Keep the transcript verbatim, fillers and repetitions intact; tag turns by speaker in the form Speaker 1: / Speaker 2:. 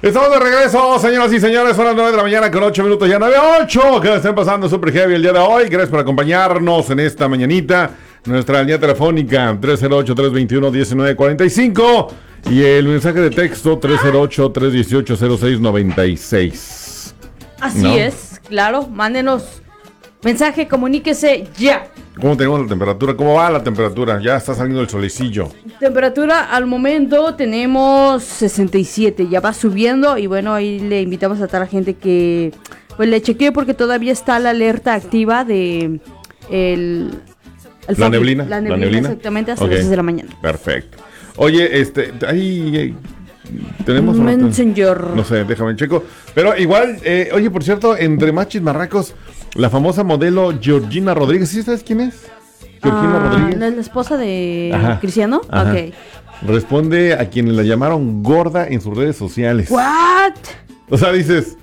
Speaker 1: Estamos de regreso, señoras y señores, son las nueve de la mañana con ocho minutos, ya nueve ocho, que estén pasando super heavy el día de hoy. Gracias por acompañarnos en esta mañanita. Nuestra línea telefónica tres cero ocho, tres dos uno, uno nueve cuatro cinco y el mensaje de texto tres cero ocho, tres uno ocho, cero seis nueve seis.
Speaker 2: Así
Speaker 1: ¿No?
Speaker 2: es, claro, mándenos mensaje, comuníquese ya.
Speaker 1: ¿Cómo tenemos la temperatura? ¿Cómo va la temperatura? Ya está saliendo el solecillo.
Speaker 2: Temperatura al momento tenemos sesenta y siete, ya va subiendo y bueno, ahí le invitamos a toda la gente que pues le chequee porque todavía está la alerta activa de el, el
Speaker 1: ¿La
Speaker 2: fog,
Speaker 1: neblina?
Speaker 2: La neblina,
Speaker 1: ¿La neblina?
Speaker 2: exactamente, hasta
Speaker 1: Ok.
Speaker 2: las seis de la mañana.
Speaker 1: Perfecto. Oye, este, ahí eh, tenemos...
Speaker 2: Messenger.
Speaker 1: No sé, déjame checo. Pero igual, eh, oye, por cierto, entre más chismarracos, la famosa modelo Georgina Rodríguez, ¿sí sabes quién es? Georgina
Speaker 2: Ah,
Speaker 1: Rodríguez.
Speaker 2: ¿la, la esposa de
Speaker 1: Ajá.
Speaker 2: Cristiano?
Speaker 1: Ajá.
Speaker 2: Ok.
Speaker 1: Responde a quienes la llamaron gorda en sus redes sociales.
Speaker 2: ¿What?
Speaker 1: O sea, dices,